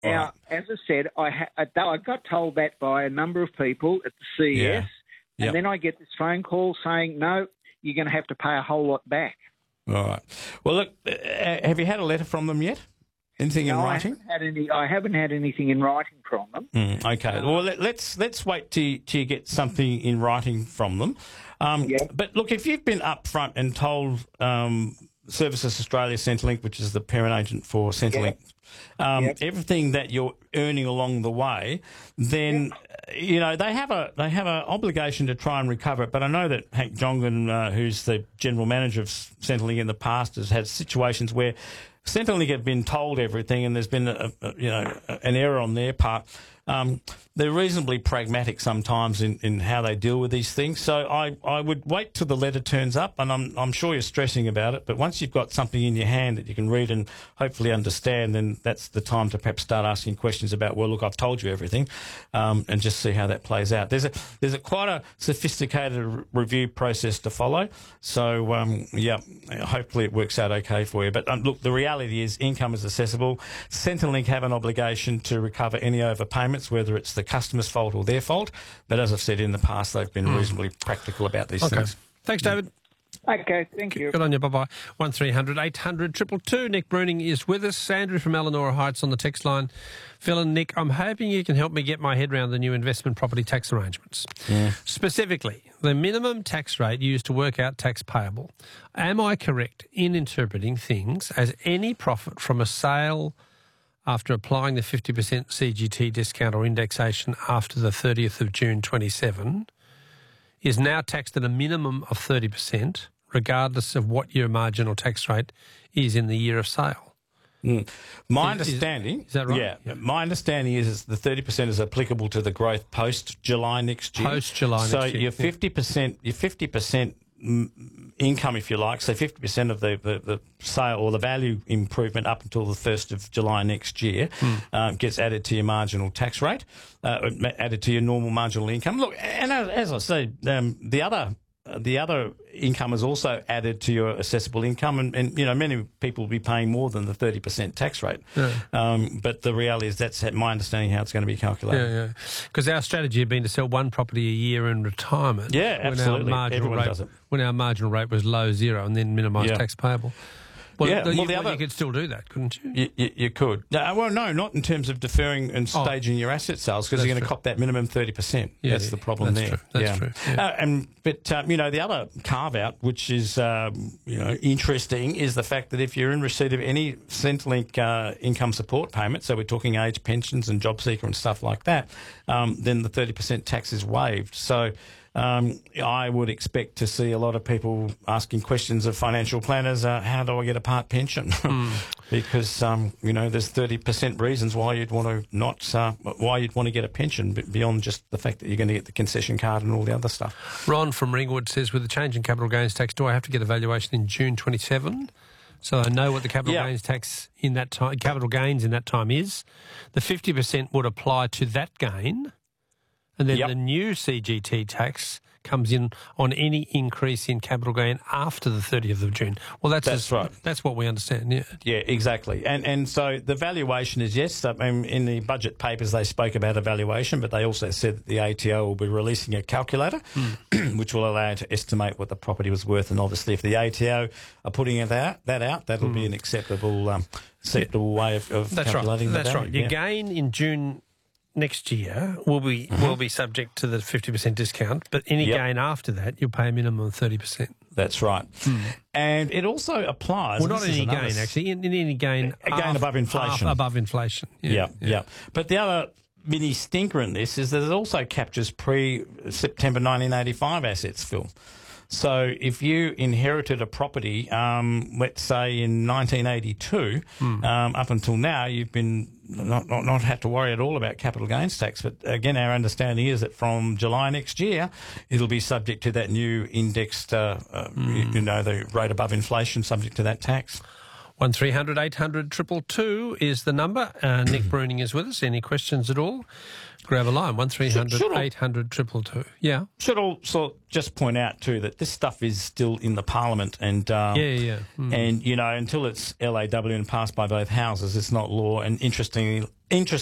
Now, as I said, I got told that by a number of people at the CES, Yeah. and then I get this phone call saying, no, you're going to have to pay a whole lot back. All right. Well, look, have you had a letter from them yet? Anything in writing? I haven't had anything in writing from them. Okay. Well, let's wait till you get something in writing from them. But look, if you've been upfront and told Services Australia Centrelink, which is the parent agent for Centrelink, everything that you're earning along the way, then you know they have an obligation to try and recover it. But I know that Hank Jongan, who's the general manager of Centrelink in the past, has had situations where Centrelink have been told everything, and there's been an error on their part. They're reasonably pragmatic sometimes in how they deal with these things. So I would wait till the letter turns up, and I'm sure you're stressing about it. But once you've got something in your hand that you can read and hopefully understand, then that's the time to perhaps start asking questions about, well, look, I've told you everything, and just see how that plays out. There's quite a sophisticated review process to follow. So hopefully it works out okay for you. But look, the reality is income is assessable. Centrelink have an obligation to recover any overpayments, whether it's the customer's fault or their fault. But as I've said in the past, they've been reasonably practical about these things. Thanks, David. Okay, thank you. Good on you. Bye-bye. 1300 800 222. Nick Bruning is with us. Andrew from Elanora Heights on the text line. Phil and Nick, I'm hoping you can help me get my head around the new investment property tax arrangements. Yeah. Specifically, the minimum tax rate used to work out tax payable. Am I correct in interpreting things as any profit from a sale after applying the 50% CGT discount or indexation after the 30th of June 27 is now taxed at a minimum of 30%, regardless of what your marginal tax rate is in the year of sale? My understanding... Is that right? Yeah. My understanding is the 30% is applicable to the growth post-July next year. Post-July next year. So your 50% income, if you like, so 50% of the sale or the value improvement up until the 1st of July next year gets added to your marginal tax rate, added to your normal marginal income. Look, and as I say, the other income is also added to your assessable income, and you know many people will be paying more than the 30% tax rate. Yeah. But the reality is that's my understanding how it's going to be calculated. Yeah, because our strategy had been to sell one property a year in retirement. Yeah, absolutely. Everyone does it. When our marginal rate was low zero, and then minimise tax payable. Well, you could still do that, couldn't you? You could. Well, no, not in terms of deferring and staging your asset sales, because you're going to cop that minimum 30%. Yeah, that's the problem there. That's true. Yeah. But the other carve-out, which is interesting, is the fact that if you're in receipt of any Centrelink income support payment, so we're talking age pensions and job seeker and stuff like that, then the 30% tax is waived. So I would expect to see a lot of people asking questions of financial planners, how do I get a part pension? Because, there's 30% reasons why you'd want to get a pension beyond just the fact that you're going to get the concession card and all the other stuff. Ron from Ringwood says, with the change in capital gains tax, do I have to get a valuation in June 27? So I know what the capital gains tax in that time, capital gains in that time is. The 50% would apply to that gain. And then the new CGT tax comes in on any increase in capital gain after the 30th of June. Well, that's right. That's what we understand, yeah. Yeah, exactly. And so the valuation is, yes, I mean, in the budget papers they spoke about a valuation, but they also said that the ATO will be releasing a calculator, which will allow you to estimate what the property was worth. And obviously if the ATO are putting that out, that'll be an acceptable way of calculating the value. That's right. Your gain in June next year will be subject to the 50% discount, but any gain after that, you'll pay a minimum of 30%. That's right. And it also applies... Well, not any gain, actually. In any gain... A gain above inflation. Above inflation. Yeah. But the other mini stinker in this is that it also captures pre-September 1985 assets, Phil. So if you inherited a property, let's say in 1982, up until now, you've been not had to worry at all about capital gains tax. But again, our understanding is that from July next year, it'll be subject to that new indexed, the rate above inflation, subject to that tax. 1300 800 222 is the number. Nick Bruning is with us. Any questions at all? Grab a line, 1300 800 222. Yeah. Should also just point out too that this stuff is still in the Parliament, and and until it's LAW and passed by both houses, it's not law. And interestingly